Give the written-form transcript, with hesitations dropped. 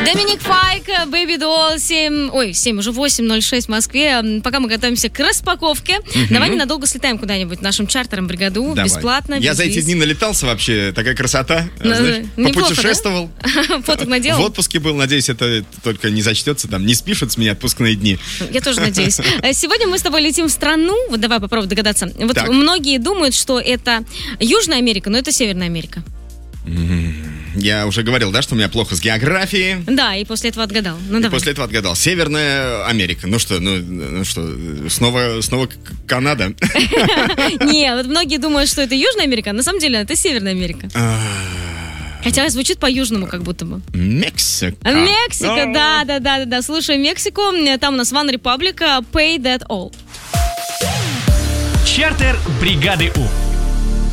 Доминик Файк, Baby Doll, 7, уже 8:06 в Москве. Пока мы готовимся к распаковке, давай ненадолго слетаем куда-нибудь нашим чартером в бригаду, бесплатно. Я за эти дни налетался вообще, такая красота. Знаешь, попутешествовал. Фоток наделал? В отпуске был, надеюсь, это только не зачтется, там не спишут с меня отпускные дни. Я тоже надеюсь. Сегодня мы с тобой летим в страну, вот давай попробуем догадаться. Вот так. Многие думают, что это Южная Америка, но это Северная Америка. Я уже говорил, да, что у меня плохо с географией. Да, и после этого отгадал. После этого отгадал. Северная Америка. Ну что, снова Канада? Не, вот многие думают, что это Южная Америка, а на самом деле это Северная Америка. Хотя звучит по-южному как будто бы. Мексика, да. Слушай, Мексику. Там у нас One Republic, Pay That All. Чартер бригады У.